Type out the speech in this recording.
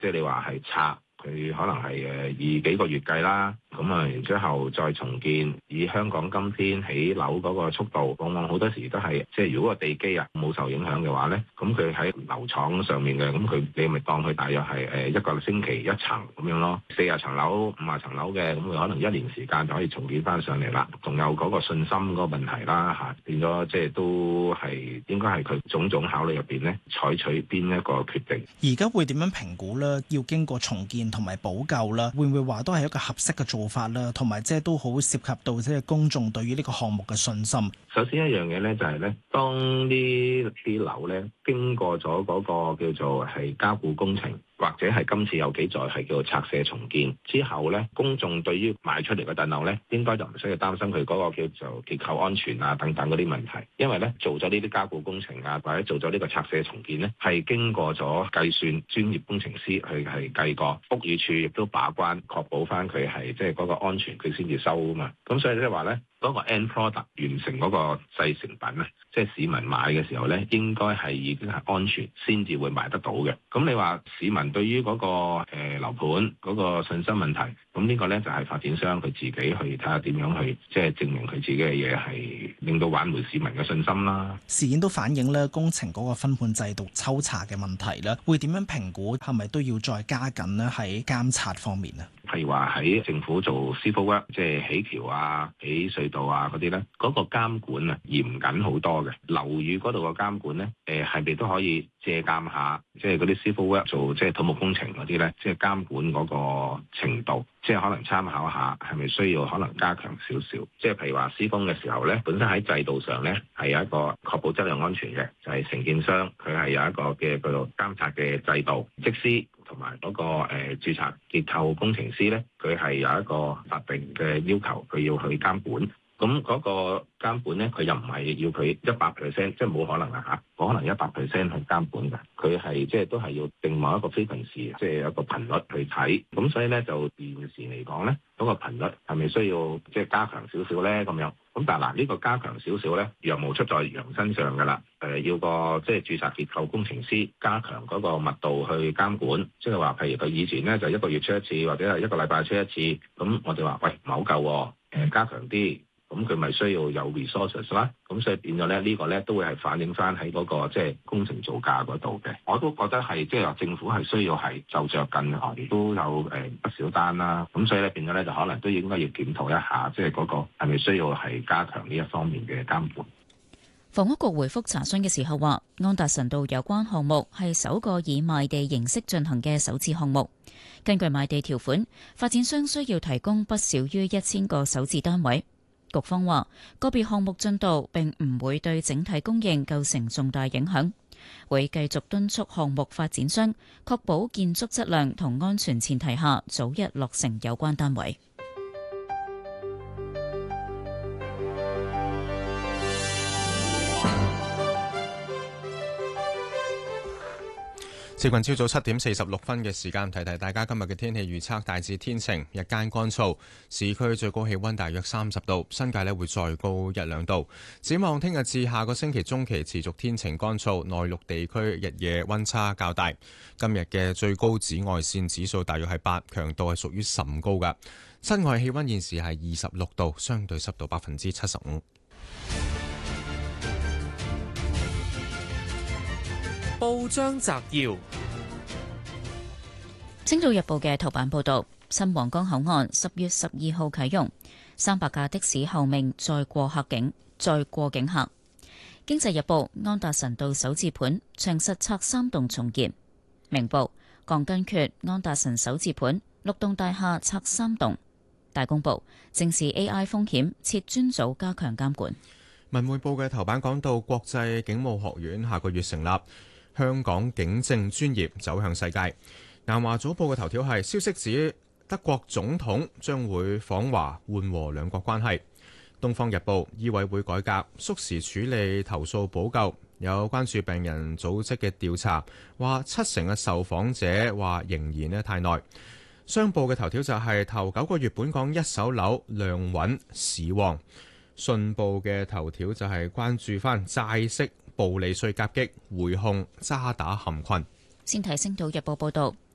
即係你話係拆。佢可能係以幾個月計啦，咁然之後再重建，以香港今天起樓嗰個速度，往往好多時都係即係如果個地基冇受影響嘅話咧，咁佢喺樓廠上面嘅，咁你咪當佢大約係一個星期一層咁樣咯，40層樓、50層樓嘅，咁佢可能1年時間就可以重建翻上嚟啦。仲有嗰個信心嗰個問題啦嚇，變咗即係都係應該係佢種種考慮入邊咧，採取邊一個決定。 而家會點樣評估咧？要經過重建同埋補救啦，會唔會話都係一個合適嘅做法啦？同埋即係都好涉及到即係公眾對於呢個項目嘅信心。 首先一樣嘢咧就係咧，當呢啲樓咧經過咗嗰個叫做係加固工程，或者係今次有記載係叫做拆卸重建之後咧，公眾對於賣出嚟嘅棟樓咧，應該就唔需要擔心佢嗰個叫做結構安全啊等等嗰啲問題，因為咧做咗呢啲加固工程啊，或者做咗呢個拆卸重建咧，係經過咗計算，專業工程師去係計過，屋宇署亦都把關，確保翻佢係即係嗰個安全，佢先至收啊嘛。咁所以即係話咧，嗰個 end product 完成嗰個製成品咧，即係市民買嘅時候咧，應該係已經係安全先至會賣得到嘅。咁你話市民對於嗰個樓盤嗰個信心問題，咁呢個咧就係發展商佢自己去睇下點樣去即係證明佢自己嘅嘢係令到挽回市民嘅信心啦。 事件都反映咧工程嗰個分判制度抽查嘅問題咧，會點樣評估？係咪都要再加緊呢？喺監察方面啊？ 譬如話喺政府做 civil work， 即係起橋啊、起隧道啊嗰啲咧，嗰個監管啊嚴謹好多嘅。樓宇嗰度嘅監管咧，係咪都可以借鑑下，即係嗰啲 civil work 做即係土木工程嗰啲咧，即係監管嗰個程度，即係可能參考下，係咪需要可能加強少少？即係譬如話施工嘅時候咧，本身喺制度上咧係有一個確保質量安全嘅，就係承建商佢係有一個嘅叫做監察嘅制度，則師同埋嗰個註冊結構工程師咧，佢係有一個法定嘅要求，佢要去監管。咁嗰個監管咧，佢又唔係要佢100%，即係冇可能啊嚇，冇可能100% 去監管嘅。佢係即係都係要定某一個frequency，即係有一個頻率去睇。咁所以咧，就現時嚟講咧，嗰個頻率係咪需要即係加強少少咧？咁樣咁但係嗱，呢個加強少少咧，羊毛出在羊身上㗎啦。要個即係註冊結構工程師加強嗰個密度去監管，即係話譬如佢以前咧就1個月出一次，或者係1個禮拜出一次。咁我哋話喂唔係好夠，加強啲。咁佢咪需要有 resources 啦，咁所以變咗咧呢個咧都會係反映翻喺嗰個即係工程造價嗰度嘅。我都覺得係即係話政府係需要係就着緊，亦都有不少單啦。咁所以咧變咗咧就可能都應該要檢討一下，即係嗰個係咪需要係加強呢一方面嘅監管。 房屋局回覆查詢嘅時候話，安達臣道有關項目係首個以賣地形式進行嘅首置項目。根據賣地條款，發展商需要提供不少於1000個首置單位。局方話，個別項目進度並唔會對整體供應構成重大影響，會繼續敦促項目發展商確保建築質量同安全前提下，早日落成有關單位。 接近朝早7點46分嘅時間，提提大家今日嘅天氣預測，大致天晴，日間乾燥，市區最高氣溫大約30度，新界會再高1-2度。展望聽日至下個星期中期持續天晴乾燥，內陸地區日夜溫差較大。今日嘅最高紫外線指數大約係8，強度係屬於甚高㗎。室外氣溫現時係26度，相對濕度75%。 報章摘要：《 星島日報》嘅頭版報道，新皇崗口岸10月12號啟用，300架的士候命再過境客。《經濟日報》安達臣道首置盤長實拆3棟重建。《明報》鋼筋缺安達臣首置盤6棟大廈拆3棟。《大公報》正視 AI 風險，設專組加強監管。《 文匯報》嘅頭版講到，國際警務學院下個月成立。香港警政專業走向世界。南華早報嘅頭條係消息指德國總統將會訪華，緩和兩國關係。東方日報醫委會改革，縮時處理投訴補救。有關注病人組織嘅調查話，70%嘅受訪者話仍然太耐。商報嘅頭條就係頭9個月本港一手樓量穩市旺。信報嘅頭條就係關注翻債息暴利稅夾擊，匯控渣打陷困。 先睇《星島日報》報道，